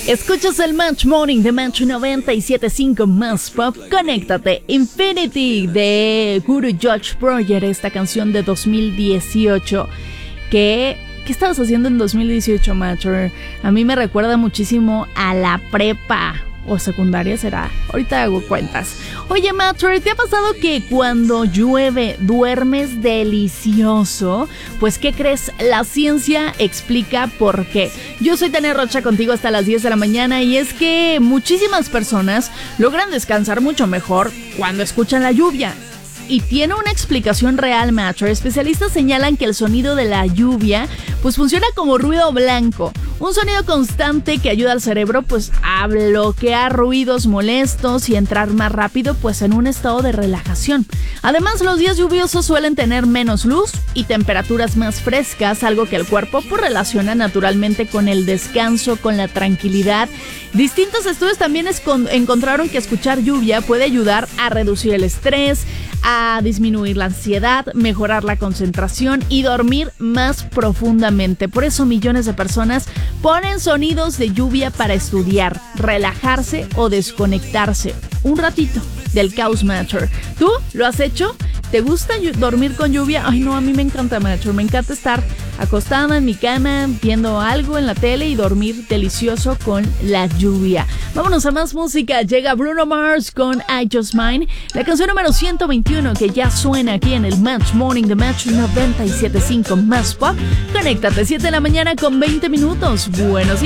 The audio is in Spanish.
Escuchas el Match Morning de Match 97.5 Más Pop. Conéctate. Infinity de Guru George Proyer, esta canción de 2018. ¿Qué estabas haciendo en 2018, Match? A mí me recuerda muchísimo a la prepa. ¿O secundaria será? Ahorita hago cuentas. Oye, Matt, ¿te ha pasado que cuando llueve duermes delicioso? Pues, ¿qué crees? La ciencia explica por qué. Yo soy Tania Rocha, contigo hasta las 10 de la mañana, y es que muchísimas personas logran descansar mucho mejor cuando escuchan la lluvia. Y tiene una explicación real, Matt. Especialistas señalan que el sonido de la lluvia pues funciona como ruido blanco, un sonido constante que ayuda al cerebro pues a bloquear ruidos molestos y entrar más rápido pues en un estado de relajación. Además, los días lluviosos suelen tener menos luz y temperaturas más frescas, algo que el cuerpo pues relaciona naturalmente con el descanso, con la tranquilidad. Distintos estudios también encontraron que escuchar lluvia puede ayudar a reducir el estrés, a disminuir la ansiedad, mejorar la concentración y dormir más profundamente. Por eso millones de personas ponen sonidos de lluvia para estudiar, relajarse o desconectarse un ratito del caos, Matter. ¿Tú lo has hecho? ¿Te gusta dormir con lluvia? Ay, no, a mí me encanta, Matter. Me encanta estar acostada en mi cama, viendo algo en la tele y dormir delicioso con la lluvia. Vámonos a más música. Llega Bruno Mars con I Just Mine, la canción número 121 que ya suena aquí en el Match Morning de Match 97.5 Más Pop. Conéctate, 7 de la mañana con 20 minutos. Buenos días.